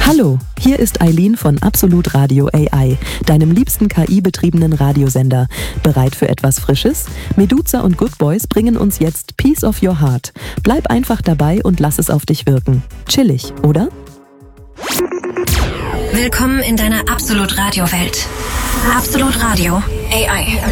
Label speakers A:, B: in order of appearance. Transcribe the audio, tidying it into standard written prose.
A: Hallo, hier ist Eileen von Absolut Radio AI, deinem liebsten KI-betriebenen Radiosender. Bereit für etwas Frisches? Meduza und Good Boys bringen uns jetzt Piece of Your Heart. Bleib einfach dabei und lass es auf dich wirken. Chillig, oder?
B: Willkommen in deiner Absolut Radio Welt. Absolut Radio AI.